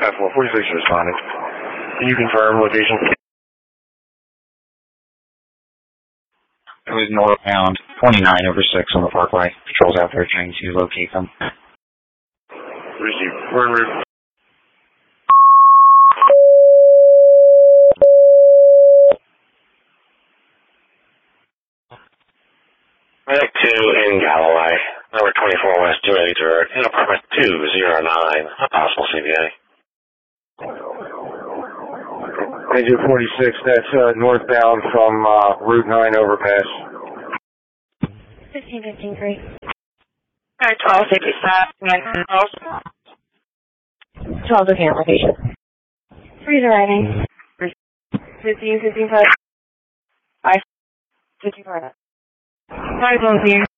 46 responding. Can you confirm location? It was northbound 29/6 on the Parkway. Patrol's out there trying to locate them. Receive. We're en route. Medic 2 in Galloway, number 24 West 283rd, in apartment 209, a possible CVA. Major 46, that's northbound from Route 9 overpass. 1553. Alright, 1255. 12 looking at location. 3's arriving. 1555. 5. 54. 5 close here.